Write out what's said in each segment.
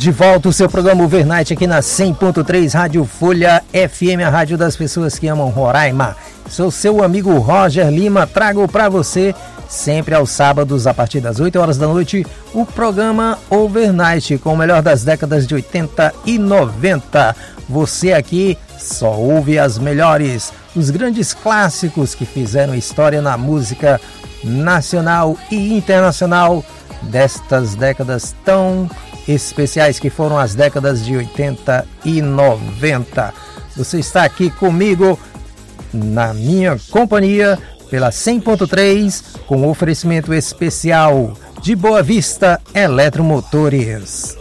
De volta o seu programa Overnight aqui na 100.3 Rádio Folha FM, a rádio das pessoas que amam Roraima. Sou seu amigo Roger Lima, trago para você, sempre aos sábados, a partir das 8 horas da noite, o programa Overnight, com o melhor das décadas de 80 e 90. Você aqui só ouve as melhores, os grandes clássicos que fizeram história na música nacional e internacional destas décadas tão especiais que foram as décadas de 80 e 90. Você está aqui comigo, na minha companhia, pela 100.3, com oferecimento especial de Boa Vista Eletromotores.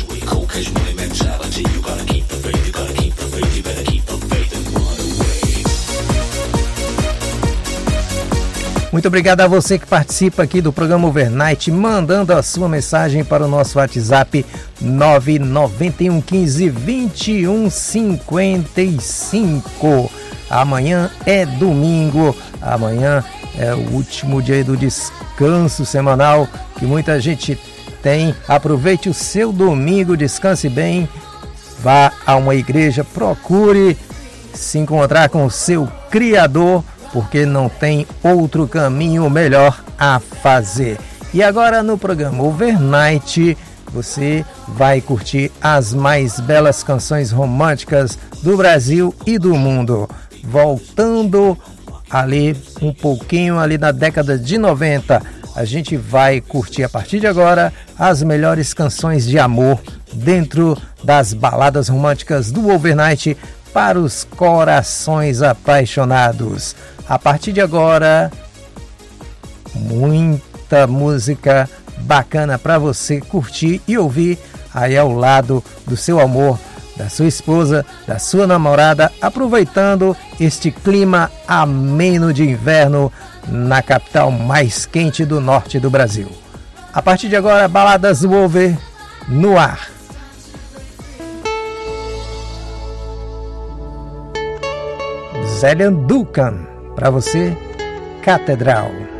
Muito obrigado a você que participa aqui do programa Overnight, mandando a sua mensagem para o nosso WhatsApp 991 15 21 55. Amanhã é domingo, amanhã é o último dia do descanso semanal que muita gente tem. Aproveite o seu domingo, descanse bem, vá a uma igreja, procure se encontrar com o seu Criador, porque não tem outro caminho melhor a fazer. E agora no programa Overnight, você vai curtir as mais belas canções românticas do Brasil e do mundo. Voltando ali um pouquinho ali na década de 90, a gente vai curtir a partir de agora as melhores canções de amor dentro das baladas românticas do Overnight para os corações apaixonados. A partir de agora, muita música bacana para você curtir e ouvir aí ao lado do seu amor, da sua esposa, da sua namorada, aproveitando este clima ameno de inverno na capital mais quente do norte do Brasil. A partir de agora, baladas do Over no ar. Zélia Duncan, para você, Catedral.